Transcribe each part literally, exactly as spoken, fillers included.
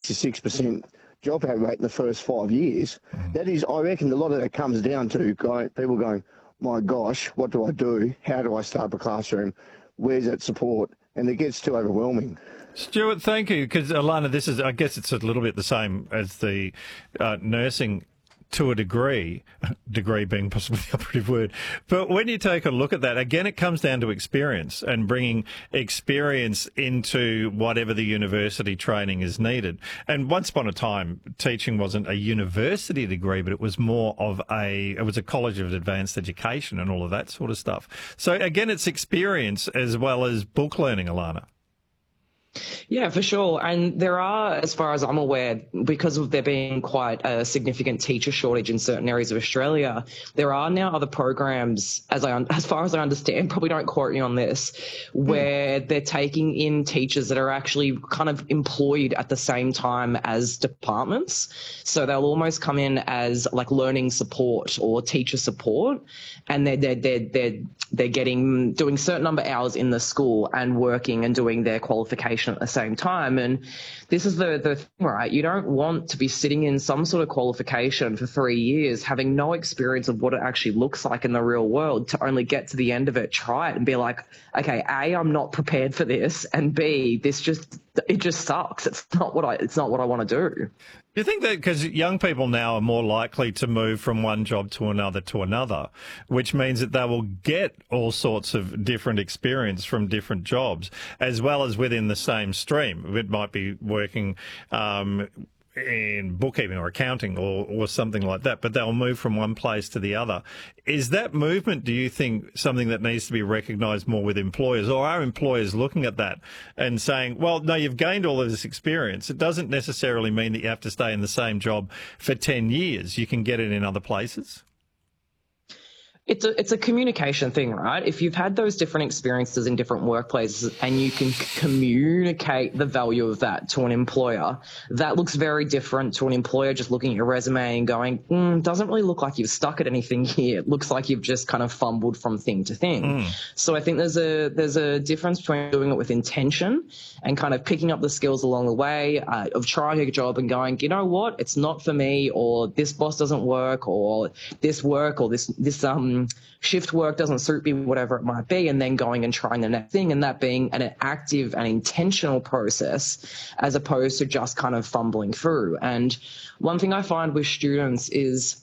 sixty-six percent dropout rate in the first five years. Mm. That is, I reckon a lot of that comes down to going, people going, my gosh, what do I do? How do I start up a classroom? Where's that support? And it gets too overwhelming. Stuart, thank you. Because, Alana, this is, I guess it's a little bit the same as the uh, nursing to a degree, degree being possibly the operative word. But when you take a look at that, again, it comes down to experience and bringing experience into whatever the university training is needed. And once upon a time, teaching wasn't a university degree, but it was more of a, it was a college of advanced education and all of that sort of stuff. So again, it's experience as well as book learning, Alana. Yeah, for sure. And there are, as far as I'm aware, because of there being quite a significant teacher shortage in certain areas of Australia, there are now other programs, as I as far as I understand, probably don't quote me on this, where mm. they're taking in teachers that are actually kind of employed at the same time as departments. So they'll almost come in as like learning support or teacher support, and they're they're they're they're, they're getting doing certain number of hours in the school and working and doing their qualification at the same time. And this is the the thing, right? You don't want to be sitting in some sort of qualification for three years, having no experience of what it actually looks like in the real world, to only get to the end of it, try it, and be like, okay, A, I'm not prepared for this, and B, this just it just sucks. It's not what I it's not what I want to do. Do you think that because young people now are more likely to move from one job to another to another, which means that they will get all sorts of different experience from different jobs, as well as within the same stream? It might be working um, in bookkeeping or accounting or, or something like that, but they'll move from one place to the other. Is that movement, do you think, something that needs to be recognised more with employers, or are employers looking at that and saying, well, no, you've gained all of this experience. It doesn't necessarily mean that you have to stay in the same job for ten years. You can get it in other places. It's a it's a communication thing, right? If you've had those different experiences in different workplaces and you can communicate the value of that to an employer, that looks very different to an employer just looking at your resume and going, mm, doesn't really look like you've stuck at anything here. It looks like you've just kind of fumbled from thing to thing. Mm. So I think there's a there's a difference between doing it with intention and kind of picking up the skills along the way, uh, of trying a job and going, you know what, it's not for me, or this boss doesn't work, or this work, or this this um. shift work doesn't suit me, whatever it might be, and then going and trying the next thing, and that being an active and intentional process as opposed to just kind of fumbling through. And one thing I find with students is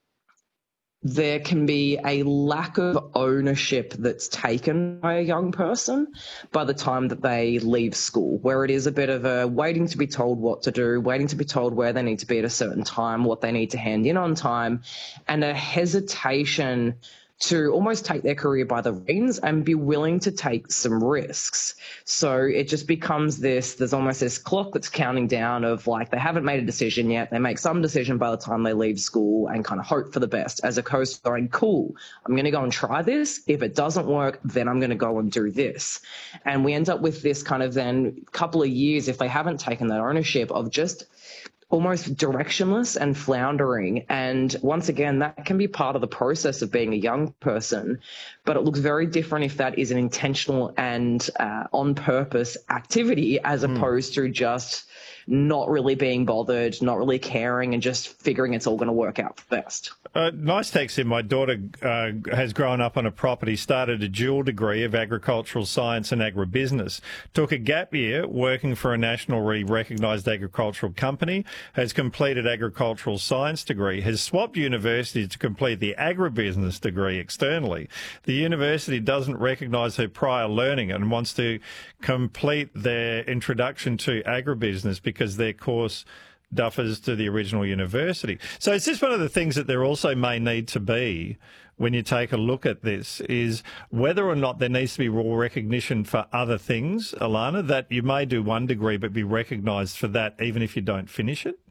there can be a lack of ownership that's taken by a young person by the time that they leave school, where it is a bit of a waiting to be told what to do, waiting to be told where they need to be at a certain time, what they need to hand in on time, and a hesitation to almost take their career by the reins and be willing to take some risks. So it just becomes this, there's almost this clock that's counting down of like, they haven't made a decision yet. They make some decision by the time they leave school and kind of hope for the best, as opposed to going, cool, I'm going to go and try this. If it doesn't work, then I'm going to go and do this. And we end up with this kind of then couple of years, if they haven't taken that ownership, of just almost directionless and floundering. And once again, that can be part of the process of being a young person, but it looks very different if that is an intentional and uh, on purpose activity, as mm. opposed to just not really being bothered, not really caring, and just figuring it's all going to work out best. Uh, nice text in. My daughter uh, has grown up on a property, started a dual degree of agricultural science and agribusiness, took a gap year working for a nationally recognised agricultural company, has completed agricultural science degree, has swapped universities to complete the agribusiness degree externally. The university doesn't recognise her prior learning and wants to complete their introduction to agribusiness because their course duffers to the original university. So it's just one of the things that there also may need to be when you take a look at this, is whether or not there needs to be raw recognition for other things, Alana, that you may do one degree but be recognised for that even if you don't finish it.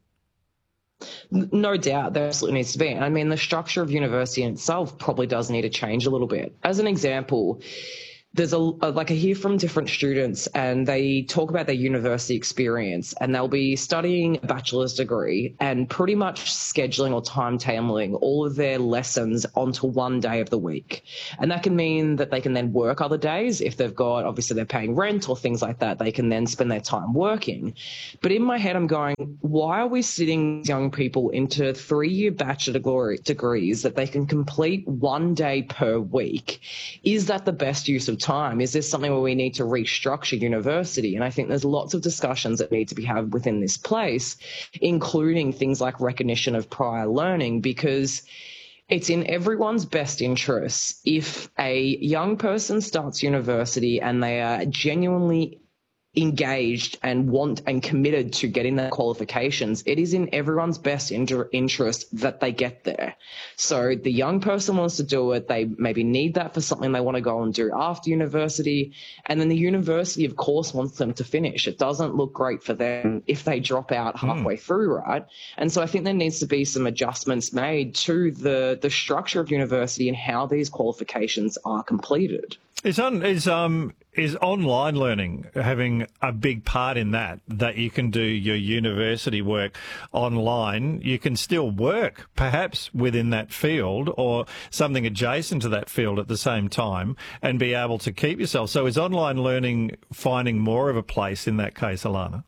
No doubt there absolutely needs to be. I mean, the structure of university in itself probably does need to change a little bit. As an example, there's a, a like I hear from different students and they talk about their university experience, and they'll be studying a bachelor's degree and pretty much scheduling or timetabling all of their lessons onto one day of the week. And that can mean that they can then work other days. If they've got, obviously they're paying rent or things like that, they can then spend their time working. But in my head, I'm going, why are we sitting young people into three-year bachelor degree, degrees that they can complete one day per week? Is that the best use of time? Is this something where we need to restructure university? And I think there's lots of discussions that need to be had within this place, including things like recognition of prior learning, because it's in everyone's best interests if a young person starts university and they are genuinely engaged and want and committed to getting their qualifications. It is in everyone's best inter- interest that they get there. So the young person wants to do it. They maybe need that for something they want to go and do after university. And then the university, of course, wants them to finish. It doesn't look great for them if they drop out halfway mm. through, right? And so I think there needs to be some adjustments made to the, the structure of university and how these qualifications are completed. Is on is um is online learning having a big part in that? That you can do your university work online, you can still work perhaps within that field or something adjacent to that field at the same time, and be able to keep yourself. So is online learning finding more of a place in that case, Alana?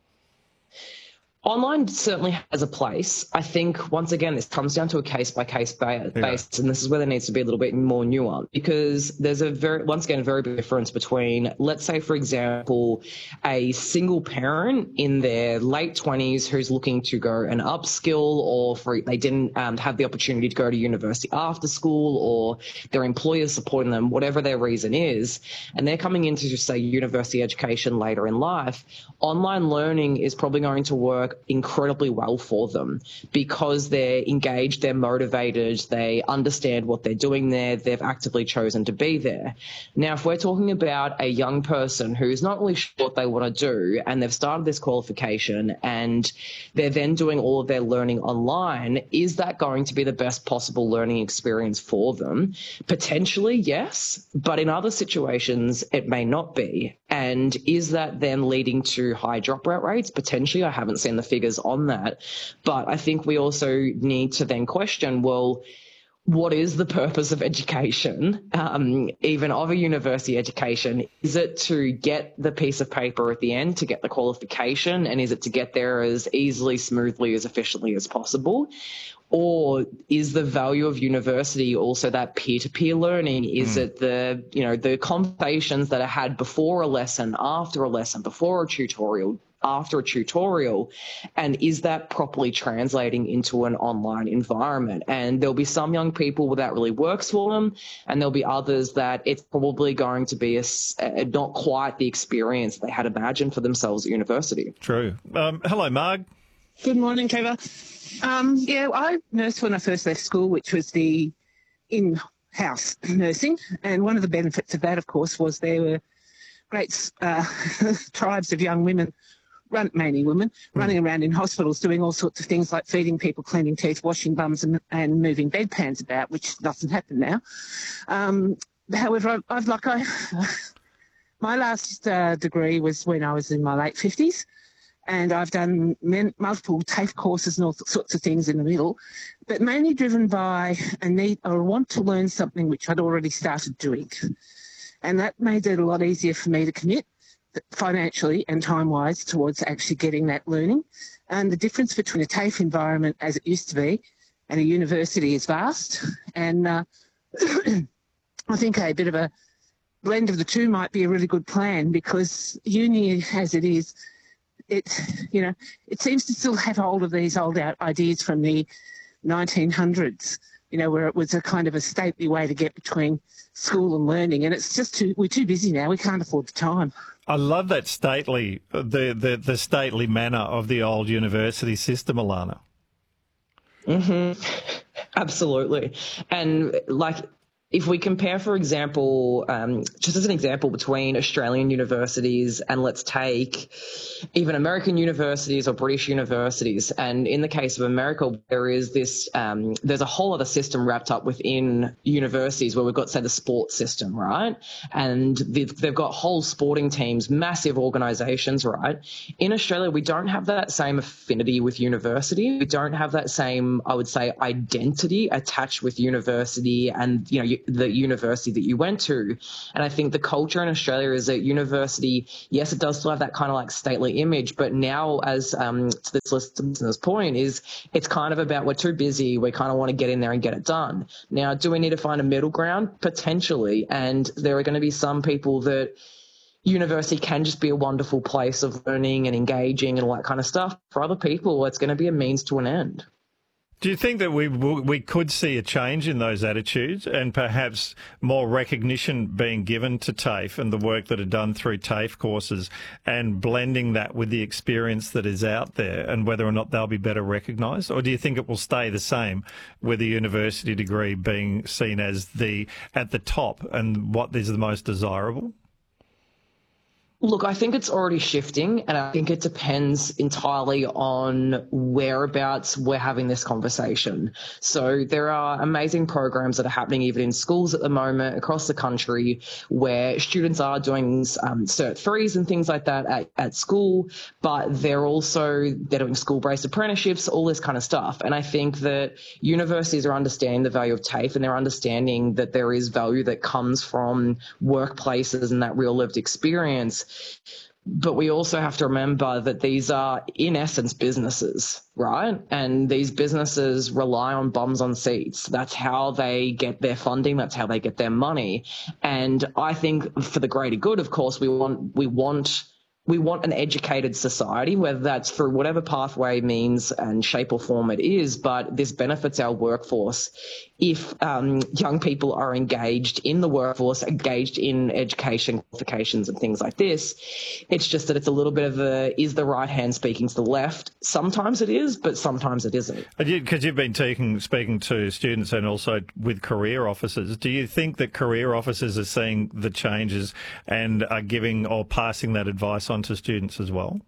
Online certainly has a place. I think, once again, this comes down to a case-by-case basis, yeah. and this is where there needs to be a little bit more nuance, because there's a very, once again, a very big difference between, let's say, for example, a single parent in their late twenties who's looking to go and upskill, or for, they didn't um, have the opportunity to go to university after school, or their employer's supporting them, whatever their reason is, and they're coming into, say, university education later in life. Online learning is probably going to work incredibly well for them because they're engaged, they're motivated, they understand what they're doing there, they've actively chosen to be there. Now, if we're talking about a young person who's not really sure what they want to do and they've started this qualification and they're then doing all of their learning online, is that going to be the best possible learning experience for them? Potentially, yes, but in other situations, it may not be. And is that then leading to high dropout rates? Potentially. I haven't seen the figures on that. But I think we also need to then question, well, what is the purpose of education, um, even of a university education? Is it to get the piece of paper at the end, to get the qualification? And is it to get there as easily, smoothly, as efficiently as possible? Or is the value of university also that peer-to-peer learning? Is mm. it the, you know, the conversations that are had before a lesson, after a lesson, before a tutorial, after a tutorial, and is that properly translating into an online environment? And there'll be some young people where that really works for them, and there'll be others that it's probably going to be a, a, not quite the experience they had imagined for themselves at university. True. Um, hello, Marg. Good morning, Trevor. Um, yeah, I nursed when I first left school, which was the in-house nursing, and one of the benefits of that, of course, was there were great uh, tribes of young women, run, mainly women, mm. running around in hospitals doing all sorts of things like feeding people, cleaning teeth, washing bums and, and moving bedpans about, which doesn't happen now. Um, however, I've, I've like I, my last uh, degree was when I was in my late fifties, and I've done men, multiple TAFE courses and all sorts of things in the middle, but mainly driven by a need or a want to learn something which I'd already started doing. And that made it a lot easier for me to commit financially and time-wise towards actually getting that learning. And the difference between a TAFE environment as it used to be and a university is vast. And uh, I think a bit of a blend of the two might be a really good plan, because uni as it is, it, you know, it seems to still have hold of these old ideas from the nineteen hundreds, you know, where it was a kind of a stately way to get between school and learning. And it's just too, we're too busy now. We can't afford the time. I love that stately, the, the, the stately manner of the old university system, Alana. Mm-hmm. Absolutely. And like, if we compare, for example, um, just as an example between Australian universities and let's take even American universities or British universities, and in the case of America, there is this, um, there's a whole other system wrapped up within universities where we've got, say, the sports system, right? And they've, they've got whole sporting teams, massive organisations, right? In Australia, we don't have that same affinity with university. We don't have that same, I would say, identity attached with university and, you know, you, the university that you went to. And I think the culture in Australia is that university, yes, it does still have that kind of like stately image, but now, as um, to this listener's point, is it's kind of about we're too busy, we kind of want to get in there and get it done. Now, do we need to find a middle ground? Potentially. And there are going to be some people that university can just be a wonderful place of learning and engaging and all that kind of stuff. For other people, it's going to be a means to an end. Do you think that we we could see a change in those attitudes and perhaps more recognition being given to TAFE and the work that are done through TAFE courses and blending that with the experience that is out there and whether or not they'll be better recognised? Or do you think it will stay the same with a university degree being seen as the at the top and what is the most desirable? Look, I think it's already shifting, and I think it depends entirely on whereabouts we're having this conversation. So there are amazing programs that are happening even in schools at the moment across the country where students are doing um, Cert threes and things like that at, at school, but they're also they're doing school-based apprenticeships, all this kind of stuff. And I think that universities are understanding the value of TAFE, and they're understanding that there is value that comes from workplaces and that real lived experience. But we also have to remember that these are, in essence, businesses, right? And these businesses rely on bums on seats. That's how they get their funding. That's how they get their money. And I think for the greater good, of course, we want we want we want an educated society, whether that's through whatever pathway, means and shape or form it is, but this benefits our workforce. If um, young people are engaged in the workforce, engaged in education qualifications and things like this, it's just that it's a little bit of a, is the right hand speaking to the left? Sometimes it is, but sometimes it isn't. Because you've been taking, speaking to students and also with career officers, do you think that career officers are seeing the changes and are giving or passing that advice on to students as well?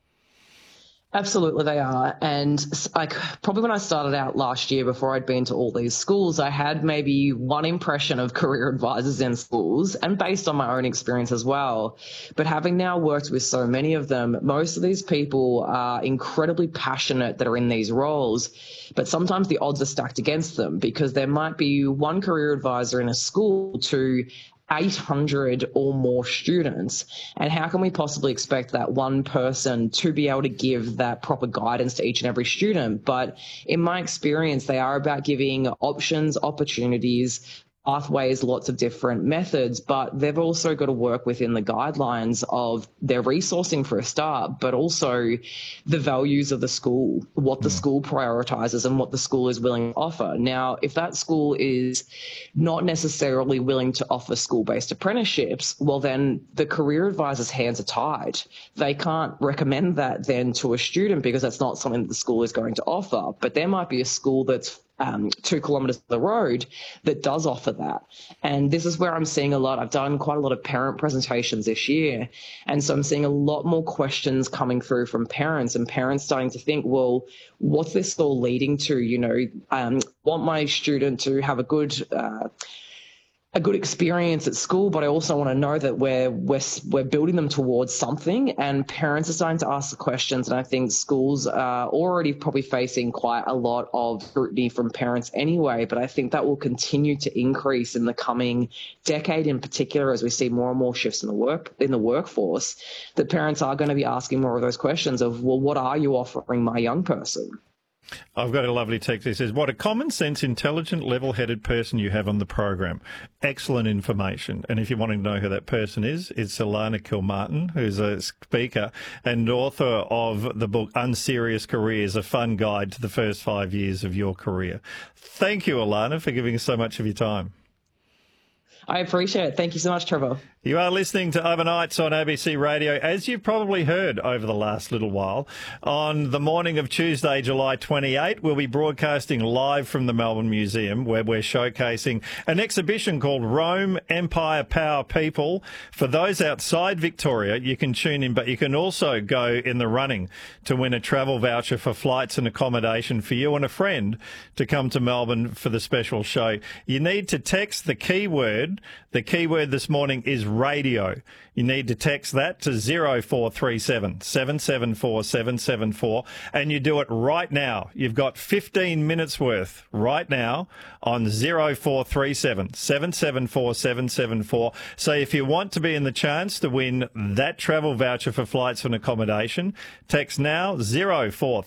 Absolutely, they are. And like probably when I started out last year, before I'd been to all these schools, I had maybe one impression of career advisors in schools, and based on my own experience as well. But having now worked with so many of them, most of these people are incredibly passionate that are in these roles. But sometimes the odds are stacked against them because there might be one career advisor in a school to eight hundred or more students. And how can we possibly expect that one person to be able to give that proper guidance to each and every student? But in my experience, they are about giving options, opportunities, pathways, lots of different methods, but they've also got to work within the guidelines of their resourcing for a start, but also the values of the school, what the school prioritizes and what the school is willing to offer. Now, if that school is not necessarily willing to offer school-based apprenticeships, well, then the career advisor's hands are tied. They can't recommend that then to a student because that's not something that the school is going to offer. But there might be a school that's Um, two kilometres up the road that does offer that. And this is where I'm seeing a lot. I've done quite a lot of parent presentations this year. And so I'm seeing a lot more questions coming through from parents and parents starting to think, well, what's this all leading to? You know, um, I want my student to have a good uh, a good experience at school, but I also want to know that we're, we're, we're building them towards something, and parents are starting to ask the questions. And I think schools are already probably facing quite a lot of scrutiny from parents anyway, but I think that will continue to increase in the coming decade in particular, as we see more and more shifts in the work, in the workforce, that parents are going to be asking more of those questions of, well, what are you offering my young person? I've got a lovely text that says, what a common sense, intelligent, level-headed person you have on the program. Excellent information. And if you want to know who that person is, it's Alana Kilmartin, who's a speaker and author of the book Unserious Careers, a fun guide to the first five years of your career. Thank you, Alana, for giving us so much of your time. I appreciate it. Thank you so much, Trevor. You are listening to Overnights on A B C Radio, as you've probably heard over the last little while. On the morning of Tuesday, July twenty-eighth, we'll be broadcasting live from the Melbourne Museum, where we're showcasing an exhibition called Rome, Empire, Power, People. For those outside Victoria, you can tune in, but you can also go in the running to win a travel voucher for flights and accommodation for you and a friend to come to Melbourne for the special show. You need to text the keyword. The keyword this morning is radio. You need to text that to zero four three seven, seven seven four, seven seven four, and you do it right now. You've got fifteen minutes worth right now on zero four three seven, seven seven four, seven seven four. So if you want to be in the chance to win that travel voucher for flights and accommodation, text now zero four